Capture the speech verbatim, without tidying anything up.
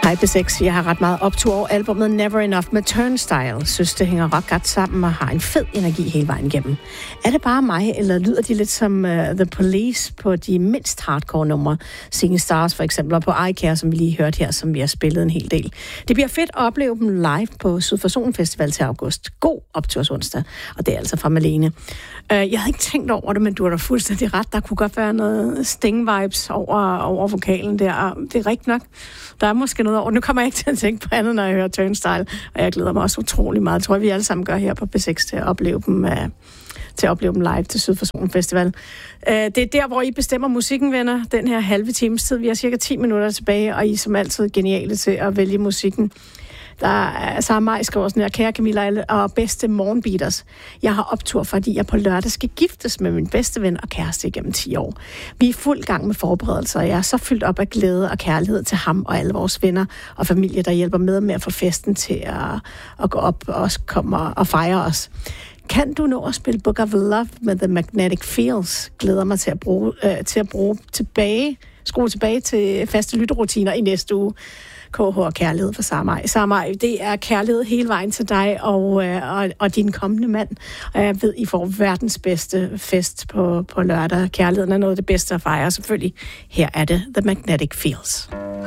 Hej B seks, jeg har ret meget optur over albumet Never Enough med Turnstile. Synes, det hænger ret godt sammen og har en fed energi hele vejen igennem. Er det bare mig, eller lyder de lidt som uh, The Police på de mindst hardcore numre? Singing Stars for eksempel, og på I Care, som vi lige hørte her, som vi har spillet en hel del. Det bliver fedt at opleve dem live på Syd for Solen Festival til august. God optursonsdag, og det er altså fra Malene. Uh, jeg havde ikke tænkt over det, men du har da fuldstændig ret. Der kunne godt være noget Sting-vibes over, over vokalen der. Det er rigtigt nok. Der er måske noget over. Nu kommer jeg ikke til at tænke på andet, når jeg hører Turnstile, og jeg glæder mig også utrolig meget. Jeg tror, vi alle sammen gør her på B seks til at opleve dem, uh, til at opleve dem live til Syd for Solen Festival. Uh, det er der, hvor I bestemmer musikken, venner. Den her halve times tid. Vi har cirka ti minutter tilbage, og I er som altid geniale til at vælge musikken. Der er Sara Maj skriver sådan her: kære Camilla og bedste morgenbeaters. Jeg har optur, fordi jeg på lørdag skal giftes med min bedste ven og kæreste igennem ti år. Vi er i fuld gang med forberedelser, og jeg er så fyldt op af glæde og kærlighed til ham og alle vores venner og familie, der hjælper med med at få festen til at, at gå op og også komme og fejre os. Kan du nå at spille Book of Love med The Magnetic Fields? Glæder mig til at bruge, øh, til at bruge tilbage, skrue tilbage til faste lytterutiner i næste uge. K H og kærlighed for Sara Maj. Sara Maj, det er kærlighed hele vejen til dig og, øh, og, og din kommende mand. Og jeg ved, I får verdens bedste fest på, på lørdag. Kærligheden er noget af det bedste at fejre, selvfølgelig. Her er det The Magnetic Fields.